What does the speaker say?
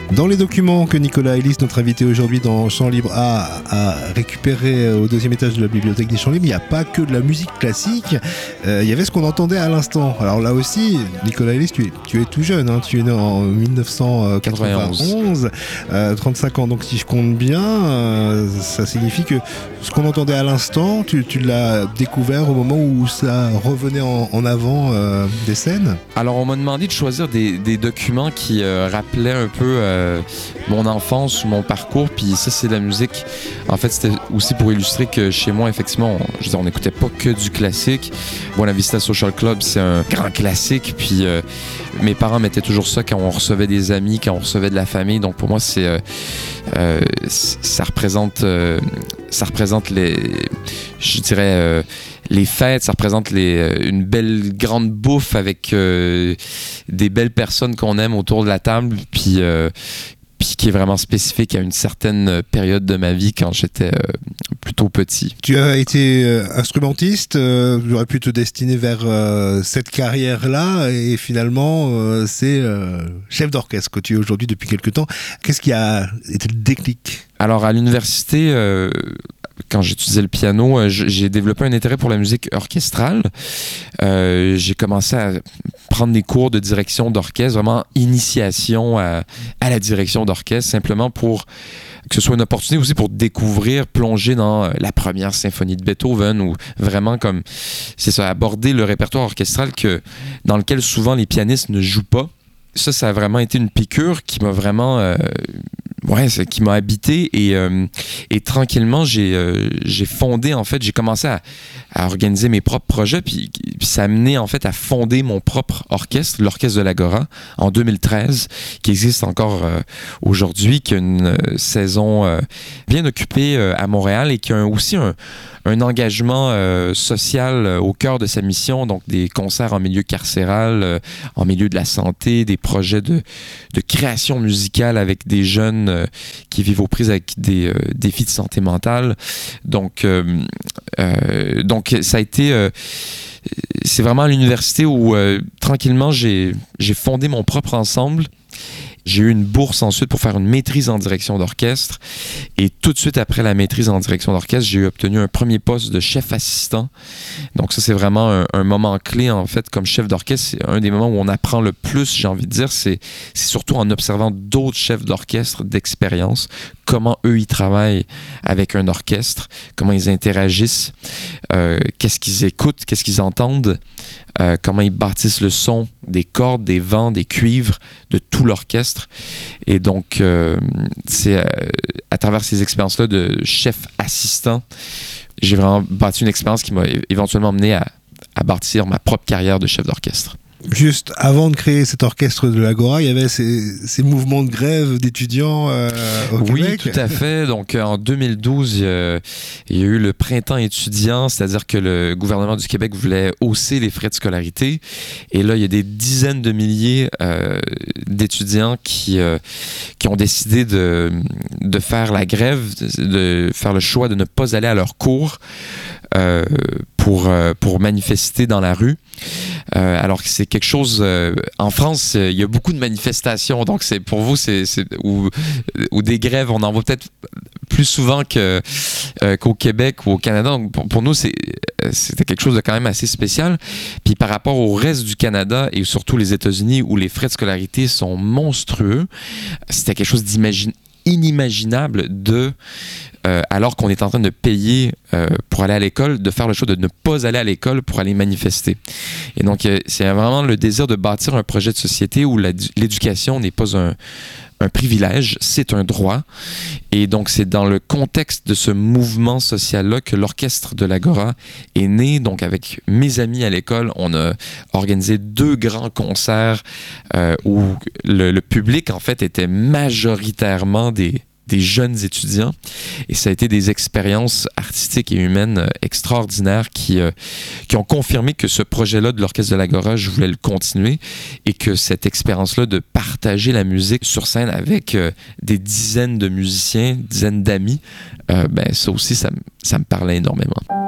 Dans les documents que Nicolas Elis, notre invité aujourd'hui dans Chant Libre, a récupéré au deuxième étage de la bibliothèque des Champs Libres, il n'y a pas que de la musique classique. Il y avait ce qu'on entendait à l'instant. Alors là aussi, Nicolas Elis, tu es tout jeune, hein, tu es né en 1991, 35 ans. Donc si je compte bien, ça signifie que ce qu'on entendait à l'instant, tu l'as découvert au moment où ça revenait en avant des scènes. Alors on m'a demandé de choisir des documents qui rappelaient un peu mon enfance ou mon parcours, puis ça c'est de la musique. En fait c'était aussi pour illustrer que chez moi effectivement on n'écoutait pas que du classique. Buena Vista Social Club c'est un grand classique, puis mes parents mettaient toujours ça quand on recevait des amis, quand on recevait de la famille, donc pour moi ça représente les fêtes, ça représente une belle grande bouffe avec des belles personnes qu'on aime autour de la table, puis qui est vraiment spécifique à une certaine période de ma vie quand j'étais plutôt petit. Tu as été instrumentiste, tu aurais pu te destiner vers cette carrière-là, et finalement c'est chef d'orchestre que tu es aujourd'hui depuis quelque temps. Qu'est-ce qui a été le déclic ? Alors à l'université, quand j'étudiais le piano, j'ai développé un intérêt pour la musique orchestrale. J'ai commencé à prendre des cours de direction d'orchestre, vraiment initiation à la direction d'orchestre, simplement pour que ce soit une opportunité aussi pour découvrir, plonger dans la première symphonie de Beethoven, ou vraiment comme, c'est ça, aborder le répertoire orchestral dans lequel souvent les pianistes ne jouent pas. Ça a vraiment été une piqûre qui m'a vraiment... qui m'a habité, et tranquillement j'ai fondé, en fait j'ai commencé à organiser mes propres projets, puis ça a mené en fait à fonder mon propre orchestre, l'Orchestre de l'Agora, en 2013, qui existe encore aujourd'hui, qui a une saison bien occupée à Montréal, et qui a aussi un engagement social au cœur de sa mission, donc des concerts en milieu carcéral, en milieu de la santé, des projets de création musicale avec des jeunes qui vivent aux prises avec des défis de santé mentale. Donc ça a été... c'est vraiment à l'université où tranquillement j'ai fondé mon propre ensemble. J'ai eu une bourse ensuite pour faire une maîtrise en direction d'orchestre, et tout de suite après la maîtrise en direction d'orchestre, j'ai obtenu un premier poste de chef assistant. Donc ça, c'est vraiment un moment clé en fait comme chef d'orchestre. C'est un des moments où on apprend le plus, j'ai envie de dire, c'est surtout en observant d'autres chefs d'orchestre d'expérience, comment eux ils travaillent avec un orchestre, comment ils interagissent, qu'est-ce qu'ils écoutent, qu'est-ce qu'ils entendent, comment ils bâtissent le son des cordes, des vents, des cuivres, de tout l'orchestre. Et donc, c'est à travers ces expériences-là de chef assistant, j'ai vraiment bâti une expérience qui m'a éventuellement mené à bâtir ma propre carrière de chef d'orchestre. Juste avant de créer cet orchestre de l'Agora, il y avait ces mouvements de grève d'étudiants au Québec. Oui, tout à fait. Donc, en 2012, il y a eu le printemps étudiant, c'est-à-dire que le gouvernement du Québec voulait hausser les frais de scolarité. Et là, il y a des dizaines de milliers d'étudiants qui ont décidé de faire la grève, de faire le choix de ne pas aller à leurs cours pour manifester dans la rue. Alors que c'est quelque chose... en France, il y a beaucoup de manifestations, donc c'est pour vous, ou des grèves, on en voit peut-être plus souvent qu'au Québec ou au Canada. Donc pour nous, c'était quelque chose de quand même assez spécial. Puis par rapport au reste du Canada et surtout les États-Unis, où les frais de scolarité sont monstrueux, c'était quelque chose inimaginable alors qu'on est en train de payer pour aller à l'école, de faire le choix de ne pas aller à l'école pour aller manifester. Et donc, c'est vraiment le désir de bâtir un projet de société où l'éducation n'est pas un privilège, c'est un droit. Et donc, c'est dans le contexte de ce mouvement social-là que l'Orchestre de l'Agora est né. Donc, avec mes amis à l'école, on a organisé 2 grands concerts où le public, en fait, était majoritairement des jeunes étudiants, et ça a été des expériences artistiques et humaines extraordinaires qui ont confirmé que ce projet-là de l'Orchestre de l'Agora, je voulais le continuer, et que cette expérience-là de partager la musique sur scène avec des dizaines de musiciens, dizaines d'amis, ça aussi, ça me parlait énormément.